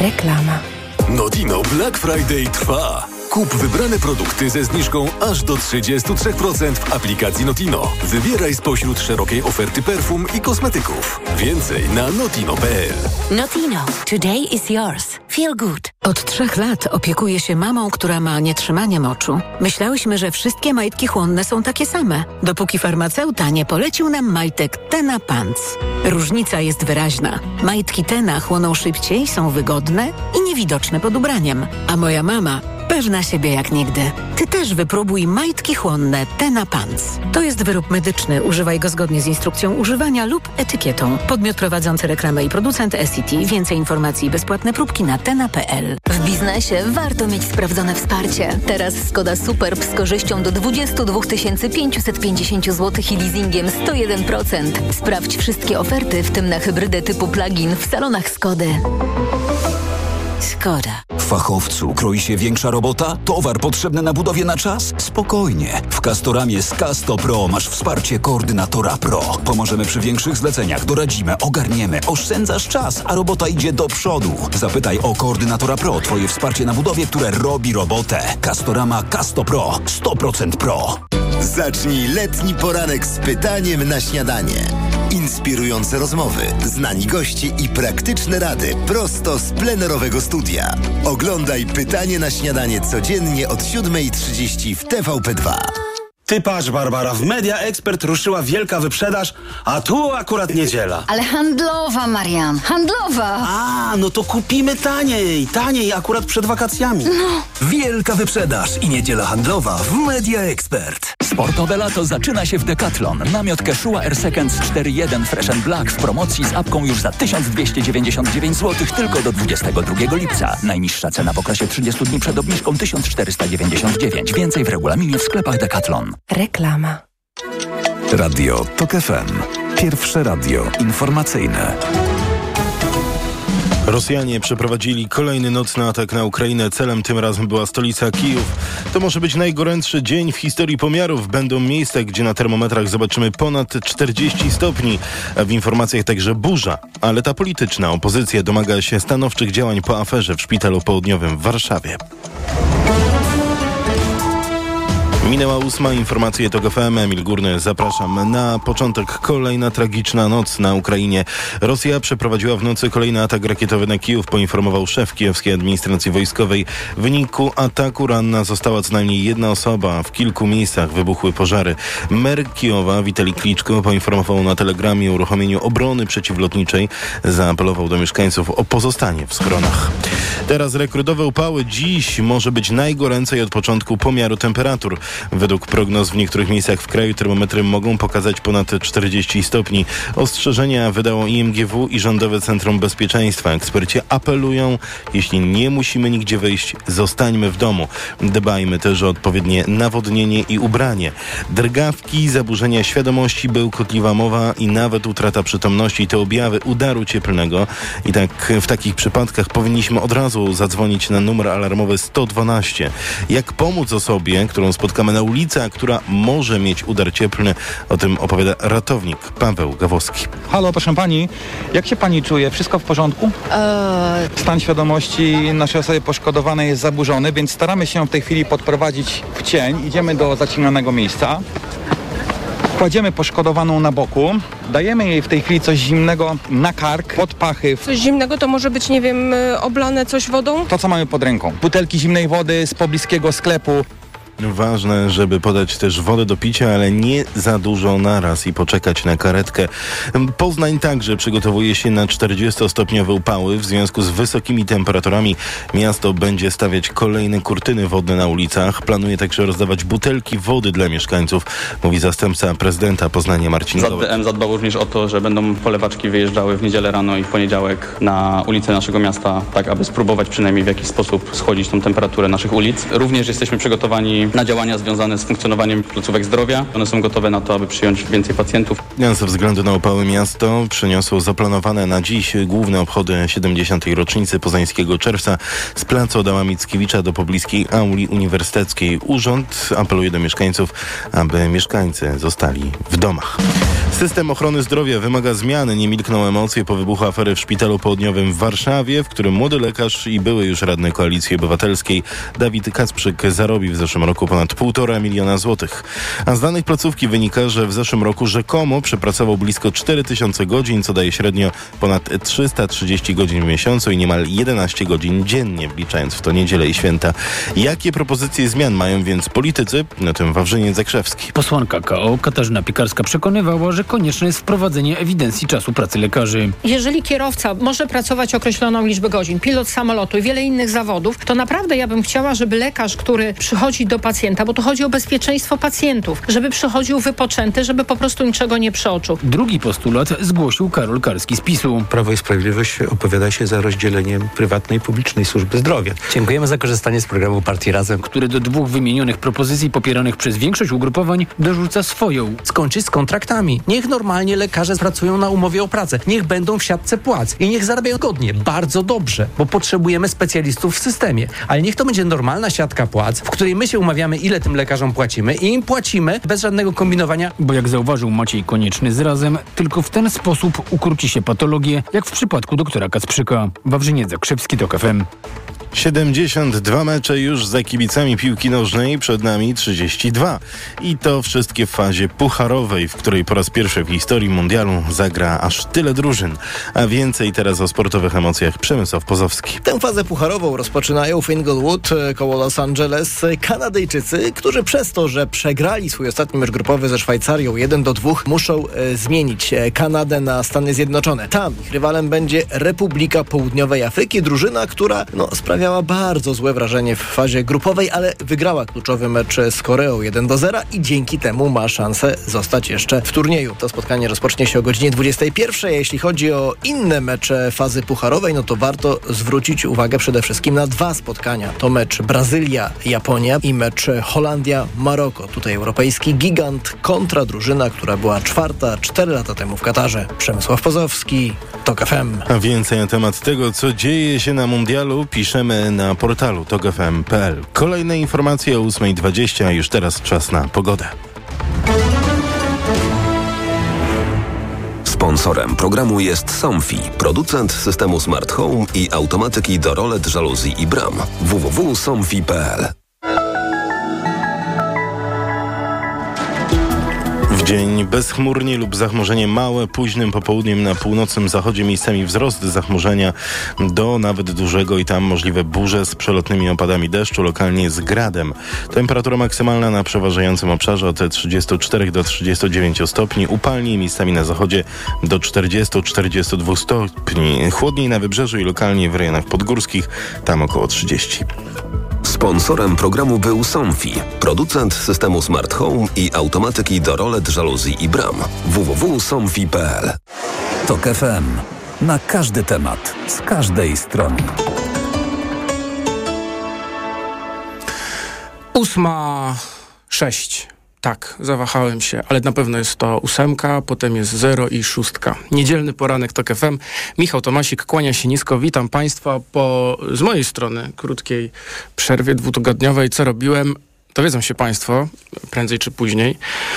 Reklama. Notino Black Friday trwa. Kup wybrane produkty ze zniżką aż do 33% w aplikacji Notino. Wybieraj spośród szerokiej oferty perfum i kosmetyków. Więcej na notino.pl. Notino. Today is yours. Feel good. Od 3 lat opiekuję się mamą, która ma nietrzymanie moczu. Myślałyśmy, że wszystkie majtki chłonne są takie same, dopóki farmaceuta nie polecił nam majtek Tena Pants. Różnica jest wyraźna. Majtki Tena chłoną szybciej, są wygodne i niewidoczne pod ubraniem. A moja mama pewna siebie jak nigdy. Ty też wypróbuj majtki chłonne Tena Pants. To jest wyrób medyczny. Używaj go zgodnie z instrukcją używania lub etykietą. Podmiot prowadzący reklamę i producent SCT. Więcej informacji i bezpłatne próbki na tena.pl. W biznesie warto mieć sprawdzone wsparcie. Teraz Skoda Superb z korzyścią do 22 550 zł i leasingiem 101%. Sprawdź wszystkie oferty, w tym na hybrydę typu plug-in w salonach Skody. Skoda. Fachowcu kroi się większa robota? Towar potrzebny na budowie na czas? Spokojnie. W Castoramie z Casto Pro masz wsparcie koordynatora Pro. Pomożemy przy większych zleceniach, doradzimy, ogarniemy, oszczędzasz czas, a robota idzie do przodu. Zapytaj o koordynatora Pro, twoje wsparcie na budowie, które robi robotę. Castorama Casto Pro. 100% Pro. Zacznij letni poranek z pytaniem na śniadanie. Inspirujące rozmowy, znani goście i praktyczne rady prosto z plenerowego studia. Oglądaj Pytanie na śniadanie codziennie od 7:30 w TVP2. Ty patrz, Barbara, w Media Expert ruszyła wielka wyprzedaż, a tu akurat niedziela. Ale handlowa, Marian, handlowa! A, no to kupimy taniej, akurat przed wakacjami. Wielka wyprzedaż i niedziela handlowa w Media Expert. Sportowe lato zaczyna się w Decathlon. Namiot Quechua Air Seconds 4.1 Fresh & Black w promocji z apką już za 1299 zł tylko do 22 lipca. Najniższa cena w okresie 30 dni przed obniżką 1499. Więcej w regulaminie w sklepach Decathlon. Reklama. Radio TOK FM. Pierwsze radio informacyjne. Rosjanie przeprowadzili kolejny nocny atak na Ukrainę. Celem tym razem była stolica Kijów. To może być najgorętszy dzień w historii pomiarów. Będą miejsca, gdzie na termometrach zobaczymy ponad 40 stopni. A w informacjach także burza. Ale ta polityczna opozycja domaga się stanowczych działań po aferze w Szpitalu Południowym w Warszawie. Minęła 8. Informacje TOK FM. Emil Górny, zapraszam. Na początek kolejna tragiczna noc na Ukrainie. Rosja przeprowadziła w nocy kolejny atak rakietowy na Kijów, poinformował szef kijowskiej administracji wojskowej. W wyniku ataku ranna została co najmniej jedna osoba. W kilku miejscach wybuchły pożary. Mer Kijowa, Witalij Kliczko, poinformował na telegramie o uruchomieniu obrony przeciwlotniczej. Zaapelował do mieszkańców o pozostanie w schronach. Teraz rekrutowe upały. Dziś może być najgoręcej od początku pomiaru temperatur. Według prognoz w niektórych miejscach w kraju termometry mogą pokazać ponad 40 stopni. Ostrzeżenia wydało IMGW i Rządowe Centrum Bezpieczeństwa. Eksperci apelują, jeśli nie musimy nigdzie wyjść, zostańmy w domu. Dbajmy też o odpowiednie nawodnienie i ubranie. Drgawki, zaburzenia świadomości, bełkotliwa mowa i nawet utrata przytomności to objawy udaru cieplnego. I tak w takich przypadkach powinniśmy od razu zadzwonić na numer alarmowy 112. Jak pomóc osobie, którą spotkamy na ulicy, a która może mieć udar cieplny? O tym opowiada ratownik Paweł Gawowski. Halo, proszę pani, jak się pani czuje? Wszystko w porządku? Stan świadomości naszej osoby poszkodowanej jest zaburzony, więc staramy się w tej chwili podprowadzić w cień. Idziemy do zaciemnionego miejsca. Kładziemy poszkodowaną na boku, dajemy jej w tej chwili coś zimnego na kark, pod pachy. Coś zimnego to może być, nie wiem, oblane coś wodą? To, co mamy pod ręką. Butelki zimnej wody z pobliskiego sklepu. Ważne, żeby podać też wodę do picia, ale nie za dużo naraz i poczekać na karetkę. Poznań także przygotowuje się na 40-stopniowe upały. W związku z wysokimi temperaturami miasto będzie stawiać kolejne kurtyny wodne na ulicach. Planuje także rozdawać butelki wody dla mieszkańców, mówi zastępca prezydenta Poznania Marcin Gołek. ZDM zadbał również o to, że będą polewaczki wyjeżdżały w niedzielę rano i w poniedziałek na ulice naszego miasta, tak aby spróbować przynajmniej w jakiś sposób schłodzić tą temperaturę naszych ulic. Również jesteśmy przygotowani na działania związane z funkcjonowaniem placówek zdrowia. One są gotowe na to, aby przyjąć więcej pacjentów. Ze względu na upały miasto przeniosło zaplanowane na dziś główne obchody 70. rocznicy poznańskiego czerwca z placu Adama Mickiewicza do pobliskiej auli uniwersyteckiej. Urząd apeluje do mieszkańców, aby mieszkańcy zostali w domach. System ochrony zdrowia wymaga zmiany. Nie milkną emocje po wybuchu afery w Szpitalu Południowym w Warszawie, w którym młody lekarz i były już radny Koalicji Obywatelskiej Dawid Kacprzyk zarobił w zeszłym roku ponad 1,5 miliona złotych. A z danych placówki wynika, że w zeszłym roku rzekomo przepracował blisko 4000 godzin, co daje średnio ponad 330 godzin w miesiącu i niemal 11 godzin dziennie, wliczając w to niedzielę i święta. Jakie propozycje zmian mają więc politycy? Na tym Wawrzyniec Zakrzewski. Posłanka KO Katarzyna Piekarska przekonywała, że konieczne jest wprowadzenie ewidencji czasu pracy lekarzy. Jeżeli kierowca może pracować określoną liczbę godzin, pilot samolotu i wiele innych zawodów, to naprawdę ja bym chciała, żeby lekarz, który przychodzi do pacjenta, bo tu chodzi o bezpieczeństwo pacjentów, żeby przychodził wypoczęty, żeby po prostu niczego nie przeoczył. Drugi postulat zgłosił Karol Karski z PiS-u. Prawo i Sprawiedliwość opowiada się za rozdzieleniem prywatnej i publicznej służby zdrowia. Dziękujemy za korzystanie z programu Partii Razem, który do dwóch wymienionych propozycji popieranych przez większość ugrupowań dorzuca swoją. Skończyć z kontraktami. Niech normalnie lekarze pracują na umowie o pracę. Niech będą w siatce płac i niech zarabiają godnie. Bardzo dobrze, bo potrzebujemy specjalistów w systemie. Ale niech to będzie normalna siatka płac, w której my się umawiamy, ile tym lekarzom płacimy i im płacimy bez żadnego kombinowania. Bo jak zauważył Maciej Konieczny z Razem, tylko w ten sposób ukróci się patologię, jak w przypadku doktora Kacprzyka. Wawrzyniec Zakrzewski, TOK FM. 72 mecze już za kibicami piłki nożnej, przed nami 32. I to wszystkie w fazie pucharowej, w której po raz pierwszy w historii mundialu zagra aż tyle drużyn. A więcej teraz o sportowych emocjach Przemysław Pozowski. Tę fazę pucharową rozpoczynają w Inglewood koło Los Angeles Kanadyjczycy, którzy przez to, że przegrali swój ostatni mecz grupowy ze Szwajcarią 1-2, muszą zmienić Kanadę na Stany Zjednoczone. Tam ich rywalem będzie Republika Południowej Afryki, drużyna, która sprawiała bardzo złe wrażenie w fazie grupowej, ale wygrała kluczowy mecz z Koreą 1-0 i dzięki temu ma szansę zostać jeszcze w turnieju. To spotkanie rozpocznie się o godzinie 21. Jeśli chodzi o inne mecze fazy pucharowej, to warto zwrócić uwagę przede wszystkim na dwa spotkania. To mecz Brazylia-Japonia i mecz Holandia-Maroko. Tutaj europejski gigant kontra drużyna, która była czwarta 4 lata temu w Katarze. Przemysław Pozowski, TOK FM. A więcej na temat tego, co dzieje się na mundialu, piszemy na portalu tokfm.pl. Kolejne informacje o 8:20, a już teraz czas na pogodę. Sponsorem programu jest Somfy, producent systemu Smart Home i automatyki do rolet, żaluzji i bram. www.somfy.pl. W dzień bezchmurnie lub zachmurzenie małe, późnym popołudniem na północnym zachodzie miejscami wzrost zachmurzenia do nawet dużego i tam możliwe burze z przelotnymi opadami deszczu, lokalnie z gradem. Temperatura maksymalna na przeważającym obszarze od 34 do 39 stopni, upalniej miejscami na zachodzie do 40-42 stopni. Chłodniej na wybrzeżu i lokalnie w rejonach podgórskich, tam około 30. Sponsorem programu był Somfy, producent systemu Smart Home i automatyki do rolet, żaluzji i bram. www.somfy.pl. TOK FM. Na każdy temat, z każdej strony. 8:06. Tak, zawahałem się, ale na pewno jest to 8, potem jest 0 i 6. Niedzielny poranek TOK FM. Michał Tomasik, kłania się nisko. Witam Państwa po, z mojej strony, krótkiej przerwie dwutygodniowej. Co robiłem? Dowiedzą się Państwo, prędzej czy później.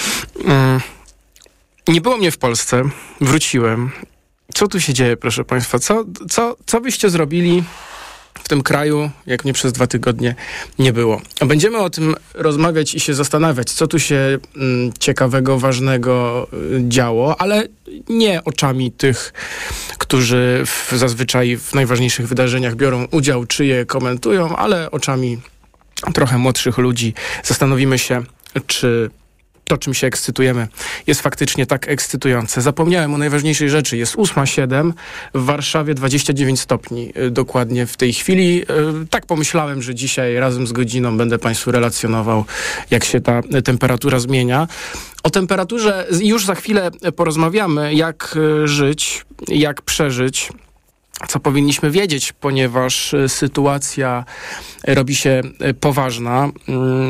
Nie było mnie w Polsce, wróciłem. Co tu się dzieje, proszę Państwa? Co byście zrobili w tym kraju, jak mnie przez 2 tygodnie nie było? Będziemy o tym rozmawiać i się zastanawiać, co tu się ciekawego, ważnego działo, ale nie oczami tych, którzy zazwyczaj w najważniejszych wydarzeniach biorą udział, czy je komentują, ale oczami trochę młodszych ludzi. Zastanowimy się, czy to, czym się ekscytujemy, jest faktycznie tak ekscytujące. Zapomniałem o najważniejszej rzeczy. Jest 8:07, w Warszawie 29 stopni dokładnie w tej chwili. Tak pomyślałem, że dzisiaj razem z godziną będę Państwu relacjonował, jak się ta temperatura zmienia. O temperaturze już za chwilę porozmawiamy, jak żyć, jak przeżyć, co powinniśmy wiedzieć, ponieważ sytuacja robi się poważna.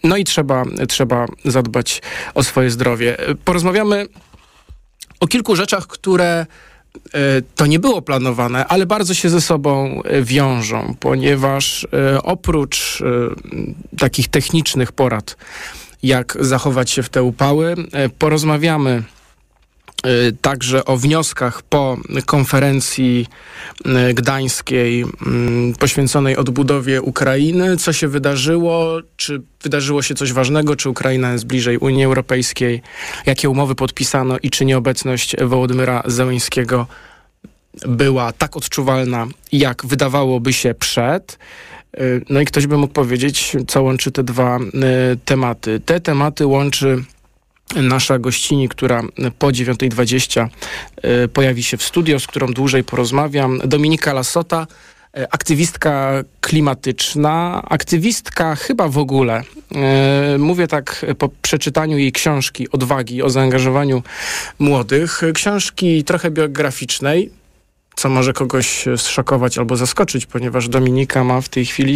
No i trzeba zadbać o swoje zdrowie. Porozmawiamy o kilku rzeczach, które to nie było planowane, ale bardzo się ze sobą wiążą, ponieważ oprócz takich technicznych porad, jak zachować się w te upały, porozmawiamy także o wnioskach po konferencji gdańskiej poświęconej odbudowie Ukrainy. Co się wydarzyło? Czy wydarzyło się coś ważnego? Czy Ukraina jest bliżej Unii Europejskiej? Jakie umowy podpisano i czy nieobecność Wołodymyra Zełenskiego była tak odczuwalna, jak wydawałoby się przed? No i ktoś by mógł powiedzieć, co łączy te dwa tematy. Te tematy łączy nasza gościni, która po 9:20 pojawi się w studio, z którą dłużej porozmawiam. Dominika Lasota, aktywistka klimatyczna, aktywistka chyba w ogóle. Mówię tak po przeczytaniu jej książki Odwagi o zaangażowaniu młodych. Książki trochę biograficznej, co może kogoś zszokować albo zaskoczyć, ponieważ Dominika ma w tej chwili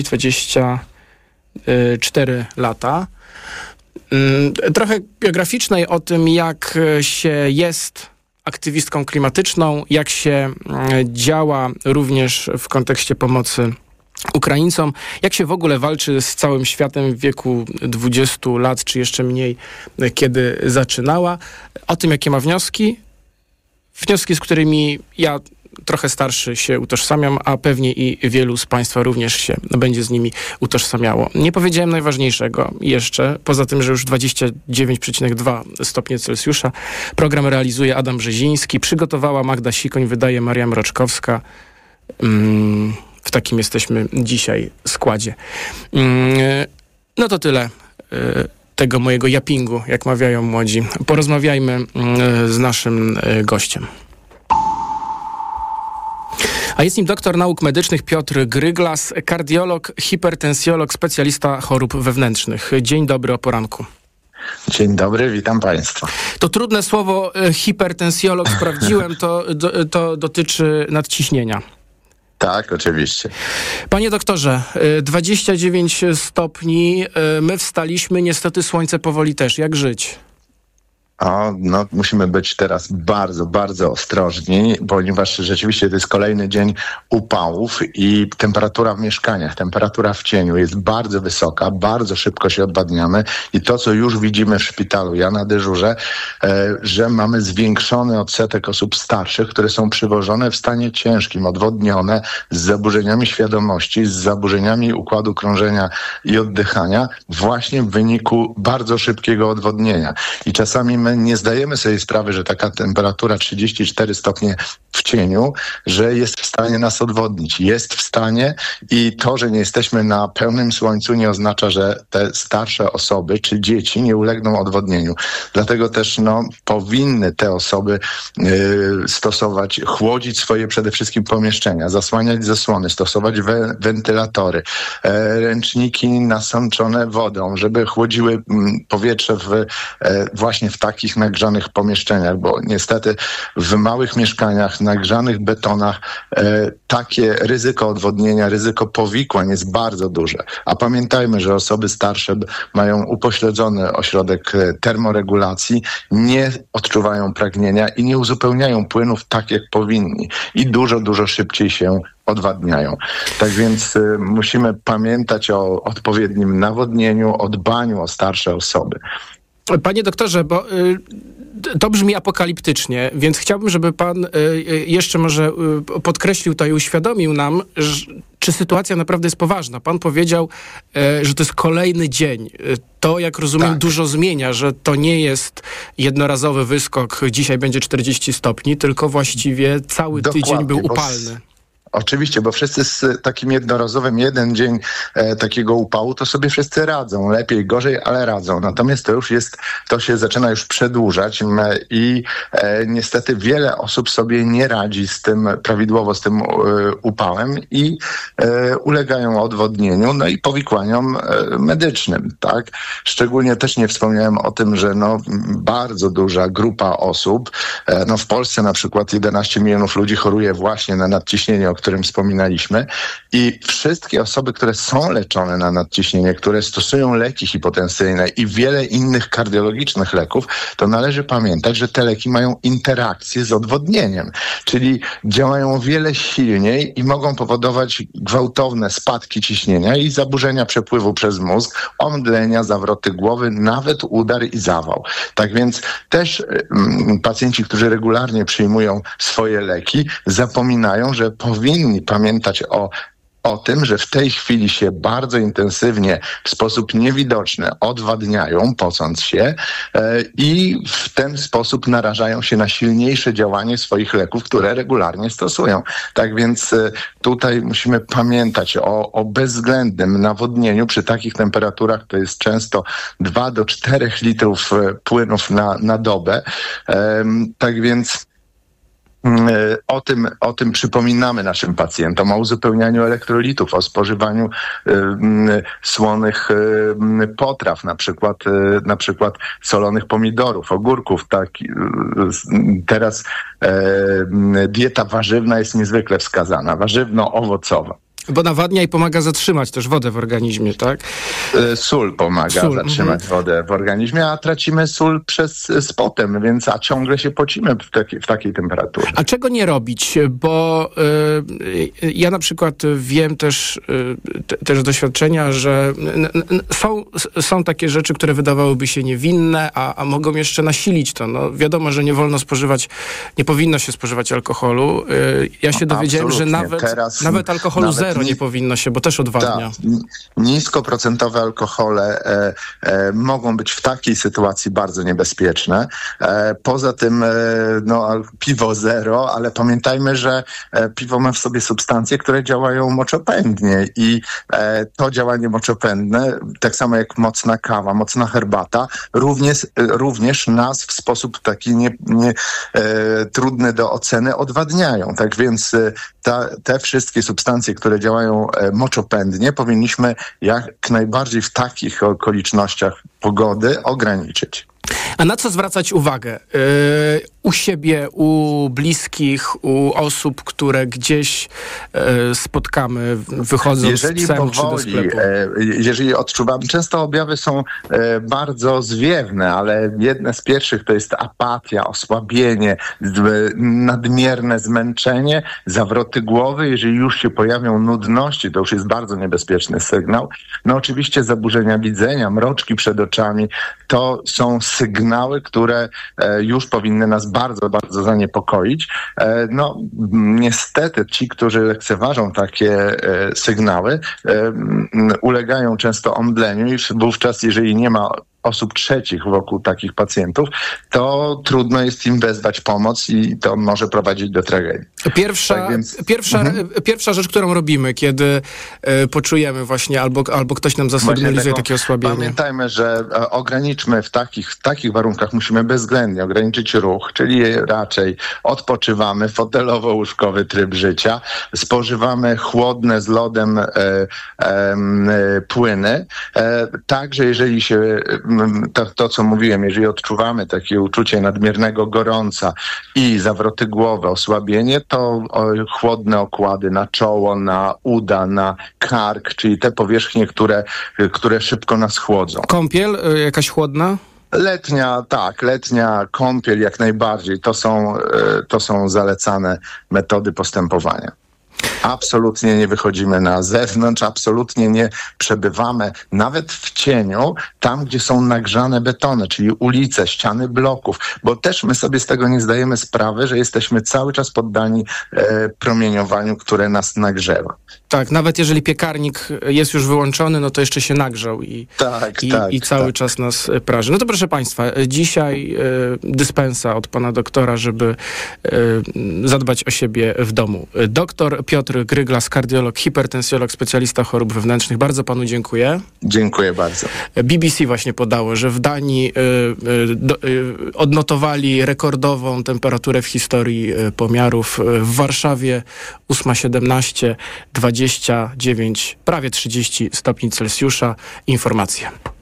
24 lata. Trochę biograficznej o tym, jak się jest aktywistką klimatyczną, jak się działa również w kontekście pomocy Ukraińcom, jak się w ogóle walczy z całym światem w wieku 20 lat, czy jeszcze mniej, kiedy zaczynała. O tym, jakie ma wnioski, z którymi ja trochę starszy się utożsamiam, a pewnie i wielu z Państwa również się będzie z nimi utożsamiało. Nie powiedziałem najważniejszego jeszcze, poza tym, że już 29,2 stopnie Celsjusza. Program realizuje Adam Brzeziński, przygotowała Magda Sikoń, wydaje Maria Mroczkowska. W takim jesteśmy dzisiaj składzie. No to tyle tego mojego japingu, jak mawiają młodzi. Porozmawiajmy z naszym gościem. A jest nim doktor nauk medycznych Piotr Gryglas, kardiolog, hipertensjolog, specjalista chorób wewnętrznych. Dzień dobry, o poranku. Dzień dobry, witam Państwa. To trudne słowo hipertensjolog, sprawdziłem, to dotyczy nadciśnienia. Tak, oczywiście. Panie doktorze, 29 stopni, my wstaliśmy, niestety słońce powoli też. Jak żyć? No, musimy być teraz bardzo, bardzo ostrożni, ponieważ rzeczywiście to jest kolejny dzień upałów i temperatura w mieszkaniach, temperatura w cieniu jest bardzo wysoka, bardzo szybko się odwadniamy i to, co już widzimy w szpitalu, ja na dyżurze, że mamy zwiększony odsetek osób starszych, które są przywożone w stanie ciężkim, odwodnione, z zaburzeniami świadomości, z zaburzeniami układu krążenia i oddychania, właśnie w wyniku bardzo szybkiego odwodnienia. I czasami my nie zdajemy sobie sprawy, że taka temperatura 34 stopnie w cieniu, że jest w stanie nas odwodnić. Jest w stanie i to, że nie jesteśmy na pełnym słońcu, nie oznacza, że te starsze osoby czy dzieci nie ulegną odwodnieniu. Dlatego też powinny te osoby chłodzić swoje przede wszystkim pomieszczenia, zasłaniać zasłony, stosować wentylatory, ręczniki nasączone wodą, żeby chłodziły powietrze właśnie w takich nagrzanych pomieszczeniach, bo niestety w małych mieszkaniach, nagrzanych betonach takie ryzyko odwodnienia, ryzyko powikłań jest bardzo duże. A pamiętajmy, że osoby starsze mają upośledzony ośrodek termoregulacji, nie odczuwają pragnienia i nie uzupełniają płynów tak, jak powinni. I dużo, dużo szybciej się odwadniają. Tak więc musimy pamiętać o odpowiednim nawodnieniu, o dbaniu o starsze osoby. Panie doktorze, bo to brzmi apokaliptycznie, więc chciałbym, żeby pan jeszcze może podkreślił to i uświadomił nam, czy sytuacja naprawdę jest poważna. Pan powiedział, że to jest kolejny dzień. To, jak rozumiem, dużo zmienia, że to nie jest jednorazowy wyskok, dzisiaj będzie 40 stopni, tylko właściwie cały tydzień był upalny. Oczywiście, bo wszyscy z takim jednorazowym jeden dzień takiego upału, to sobie wszyscy radzą. Lepiej, gorzej, ale radzą. Natomiast to się zaczyna już przedłużać i niestety wiele osób sobie nie radzi prawidłowo z tym upałem i ulegają odwodnieniu, i powikłaniom medycznym, tak? Szczególnie też nie wspomniałem o tym, że bardzo duża grupa osób, w Polsce na przykład 11 milionów ludzi choruje właśnie na nadciśnienie, o którym wspominaliśmy. I wszystkie osoby, które są leczone na nadciśnienie, które stosują leki hipotensyjne i wiele innych kardiologicznych leków, to należy pamiętać, że te leki mają interakcję z odwodnieniem, czyli działają o wiele silniej i mogą powodować gwałtowne spadki ciśnienia i zaburzenia przepływu przez mózg, omdlenia, zawroty głowy, nawet udar i zawał. Tak więc też pacjenci, którzy regularnie przyjmują swoje leki, zapominają, że powinni pamiętać o tym, że w tej chwili się bardzo intensywnie, w sposób niewidoczny odwadniają, pocąc się i w ten sposób narażają się na silniejsze działanie swoich leków, które regularnie stosują. Tak więc tutaj musimy pamiętać o bezwzględnym nawodnieniu przy takich temperaturach, to jest często 2 do 4 litrów płynów na dobę. Tak więc o tym przypominamy naszym pacjentom, o uzupełnianiu elektrolitów, o spożywaniu słonych potraw, na przykład solonych pomidorów, ogórków. Teraz dieta warzywna jest niezwykle wskazana, warzywno-owocowa. Bo nawadnia i pomaga zatrzymać też wodę w organizmie, tak? Sól pomaga zatrzymać wodę w organizmie, a tracimy sól z potem, więc ciągle się pocimy w takiej temperaturze. A czego nie robić? Bo ja na przykład wiem też z doświadczenia, że są takie rzeczy, które wydawałyby się niewinne, a mogą jeszcze nasilić to. No, wiadomo, że nie powinno się spożywać alkoholu. Ja się dowiedziałem, że nawet alkoholu zero nie powinno się, bo też odwadnia. Niskoprocentowe alkohole mogą być w takiej sytuacji bardzo niebezpieczne. Poza tym piwo zero, ale pamiętajmy, że piwo ma w sobie substancje, które działają moczopędnie i to działanie moczopędne, tak samo jak mocna kawa, mocna herbata, również nas w sposób taki trudny do oceny odwadniają. Tak więc te wszystkie substancje, które działają moczopędnie, powinniśmy jak najbardziej w takich okolicznościach pogody ograniczyć. A na co zwracać uwagę? U siebie, u bliskich, u osób, które gdzieś spotkamy, wychodząc z psem czy do sklepu? Jeżeli odczuwamy, często objawy są bardzo zwiewne, ale jedne z pierwszych to jest apatia, osłabienie, nadmierne zmęczenie, zawroty głowy. Jeżeli już się pojawią nudności, to już jest bardzo niebezpieczny sygnał. No oczywiście zaburzenia widzenia, mroczki przed oczami, to są sygnały, które już powinny nas bardzo, bardzo zaniepokoić. No niestety ci, którzy lekceważą takie sygnały, ulegają często omdleniu i wówczas, jeżeli nie ma osób trzecich wokół takich pacjentów, to trudno jest im wezwać pomoc i to może prowadzić do tragedii. Pierwsza rzecz, którą robimy, kiedy poczujemy właśnie albo ktoś nam zasygnalizuje takie osłabienie. Pamiętajmy, że ograniczmy w takich warunkach, musimy bezwzględnie ograniczyć ruch, czyli raczej odpoczywamy, fotelowo-łóżkowy tryb życia, spożywamy chłodne z lodem płyny. Także jeżeli się to, co mówiłem, jeżeli odczuwamy takie uczucie nadmiernego gorąca i zawroty głowy, osłabienie, to chłodne okłady na czoło, na uda, na kark, czyli te powierzchnie, które szybko nas chłodzą. Kąpiel jakaś chłodna? Letnia kąpiel jak najbardziej. To są zalecane metody postępowania. Absolutnie nie wychodzimy na zewnątrz, absolutnie nie przebywamy nawet w cieniu, tam gdzie są nagrzane betony, czyli ulice, ściany bloków, bo też my sobie z tego nie zdajemy sprawy, że jesteśmy cały czas poddani promieniowaniu, które nas nagrzewa. Tak, nawet jeżeli piekarnik jest już wyłączony, no to jeszcze się nagrzał i cały czas nas praży. No to proszę Państwa, dzisiaj dyspensa od pana doktora, żeby zadbać o siebie w domu. Doktor Piotr Gryglas, kardiolog, hipertensjolog, specjalista chorób wewnętrznych. Bardzo panu dziękuję. Dziękuję bardzo. BBC właśnie podało, że w Danii odnotowali rekordową temperaturę w historii pomiarów. W Warszawie 8,17, 29, prawie 30 stopni Celsjusza. Informacje.